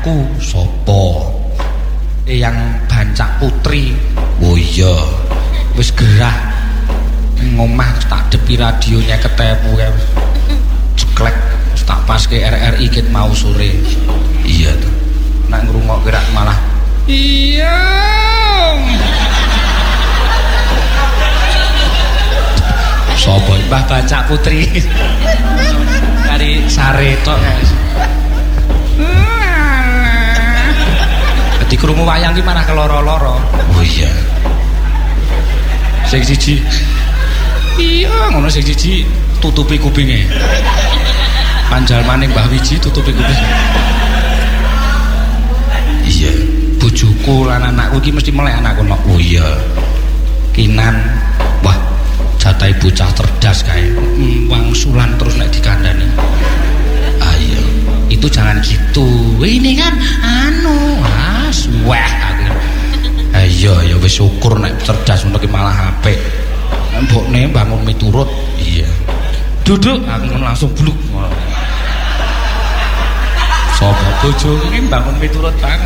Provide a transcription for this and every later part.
aku. Sopo? Yang Bancak Putri. Oh iya. Wis gerah ngomah tak depi radionya ketepu ya. Ceklek tak paske RRI ket mau sore. Iya tuh. Nak ngrungok gerak malah iya. Sopo Mbah Bancak Putri. Kari sare tok guys. Dadi krungu wayang ki malah keloro-loro. Oh iya. Sing siji. Iya, ngono sing siji tutupi kupinge. Panjalmane Mbah Wiji tutupi kuping. Iya, bojoku lan anakku iki mesti melek anakku. Oh iya. Kinan. Wah, jatahe bocah cerdas kae. Wangsulan terus nek dikandani. Ayo, itu jangan gitu. Ini kan wah aku. Ayo ya wis syukur nek cerdas ngono ki malah apik. Mbokne bangun miturut. Iya. Duduk aku langsung bluk. Sopo bojoku ki bangun miturut banget.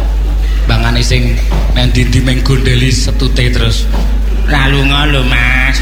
Bangane sing nang ndi-ndi meng gondeli setute terus. Ngalunga lho Mas.